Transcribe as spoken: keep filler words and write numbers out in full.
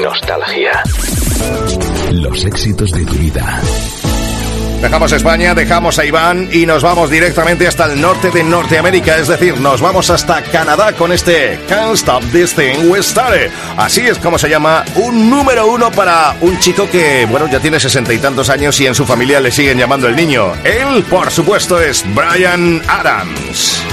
nostalgia. Los éxitos de tu vida. Dejamos España, dejamos a Iván y nos vamos directamente hasta el norte de Norteamérica, es decir, nos vamos hasta Canadá con este Can't Stop This Thing We Started. Así es como se llama, un número uno para un chico que, bueno, ya tiene sesenta y tantos años y en su familia le siguen llamando el niño. Él, por supuesto, es Bryan Adams.